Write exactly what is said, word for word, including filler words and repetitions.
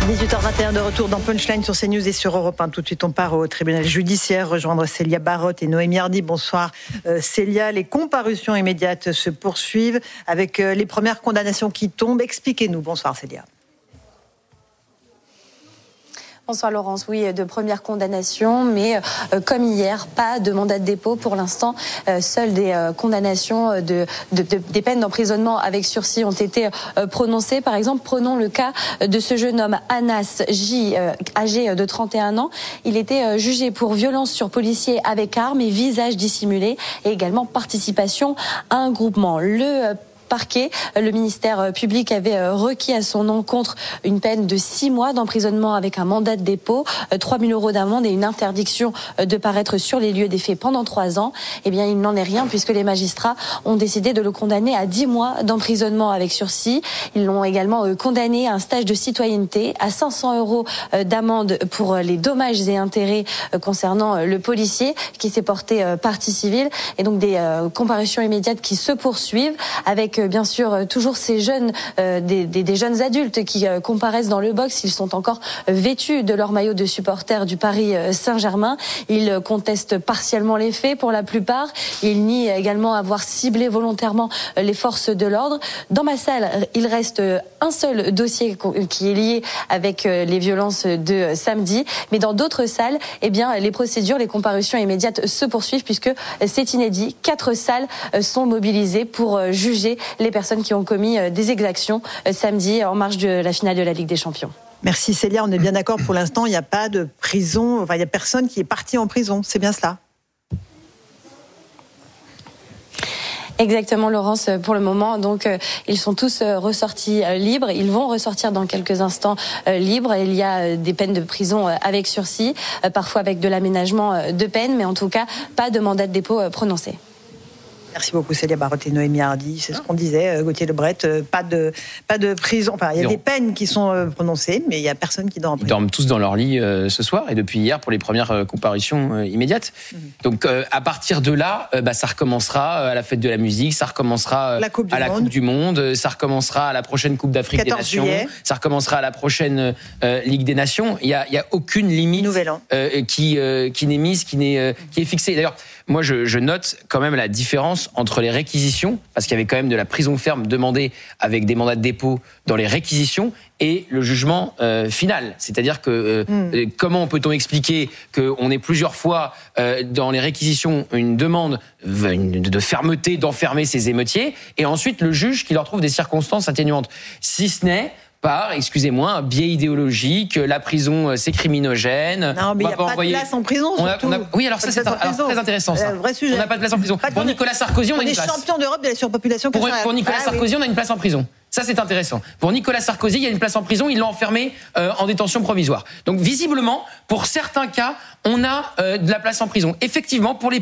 dix-huit heures vingt et un de retour dans Punchline sur CNews et sur Europe un. Tout de suite, on part au tribunal judiciaire rejoindre Célia Barotte et Noémie Hardy. Bonsoir euh, Célia. Les comparutions immédiates se poursuivent avec euh, les premières condamnations qui tombent. Expliquez-nous. Bonsoir Célia. Bonsoir Laurence, oui, de première condamnation, mais euh, comme hier, pas de mandat de dépôt pour l'instant. Euh, seules des euh, condamnations de, de, de, des peines d'emprisonnement avec sursis ont été euh, prononcées. Par exemple, prenons le cas de ce jeune homme, Anas J, euh, âgé de trente et un ans. Il était euh, jugé pour violence sur policier avec arme et visage dissimulé, et également participation à un groupement. Le euh, parquet, le ministère public avait requis à son encontre une peine de six mois d'emprisonnement avec un mandat de dépôt, trois mille euros d'amende et une interdiction de paraître sur les lieux des faits pendant trois ans. Eh bien, il n'en est rien puisque les magistrats ont décidé de le condamner à dix mois d'emprisonnement avec sursis. Ils l'ont également condamné à un stage de citoyenneté, à cinq cents euros d'amende pour les dommages et intérêts concernant le policier qui s'est porté partie civile, et donc des comparutions immédiates qui se poursuivent avec bien sûr toujours ces jeunes, euh, des, des, des jeunes adultes qui euh, comparaissent dans le box. Ils sont encore vêtus de leur maillot de supporters du Paris Saint-Germain. Ils contestent partiellement les faits pour la plupart. Ils nient également avoir ciblé volontairement les forces de l'ordre. Dans ma salle, il reste un seul dossier qui est lié avec les violences de samedi, mais dans d'autres salles, eh bien les procédures, les comparutions immédiates se poursuivent puisque c'est inédit. Quatre salles sont mobilisées pour juger les personnes qui ont commis des exactions samedi en marge de la finale de la Ligue des Champions. Merci Célia, on est bien d'accord, pour l'instant il n'y a pas de prison, enfin il n'y a personne qui est parti en prison, c'est bien cela ? Exactement Laurence, pour le moment, donc euh, ils sont tous euh, ressortis euh, libres, ils vont ressortir dans quelques instants euh, libres. Il y a euh, des peines de prison euh, avec sursis, euh, parfois avec de l'aménagement euh, de peine, mais en tout cas pas de mandat de dépôt euh, prononcé. Merci beaucoup Célia Barotte et Noémie Hardy. C'est ce qu'on disait, Gauthier Lebret, pas de, pas de prison. Enfin, il y a non. des peines qui sont prononcées, mais il n'y a personne qui dort en prison. Ils dorment tous dans leur lit euh, ce soir et depuis hier pour les premières euh, comparutions euh, immédiates. Mmh. Donc euh, à partir de là, euh, bah, ça recommencera à la fête de la musique, ça recommencera euh, la coupe à la Coupe du Monde, ça recommencera à la prochaine Coupe d'Afrique des Nations, juillet. Ça recommencera à la prochaine euh, Ligue des Nations. Il n'y a, il y a aucune limite euh, qui, euh, qui n'est mise, qui, n'est, euh, qui est fixée. D'ailleurs, moi je, je note quand même la différence entre les réquisitions, parce qu'il y avait quand même de la prison ferme demandée avec des mandats de dépôt dans les réquisitions, et le jugement euh, final. C'est-à-dire que euh, mmh. comment peut-on expliquer qu'on ait plusieurs fois euh, dans les réquisitions une demande une, de fermeté, d'enfermer ces émeutiers, et ensuite le juge qui leur trouve des circonstances atténuantes, si ce n'est par, excusez-moi, un biais idéologique, la prison c'est criminogène. Non, mais il n'y a pas envoyer... de place en prison, on a, surtout. on a... Oui, alors ça c'est un... alors, très intéressant ça. Vrai sujet. On n'a pas de place en prison. Pas pour Nicolas Sarkozy, on, on a une place. On est champion d'Europe de la surpopulation. Pour, pour Nicolas ah, Sarkozy, oui. on a une place en prison. Ça, c'est intéressant. Pour Nicolas Sarkozy, il y a une place en prison, ils l'ont enfermé euh, en détention provisoire. Donc, visiblement, pour certains cas, on a euh, de la place en prison. Effectivement, pour les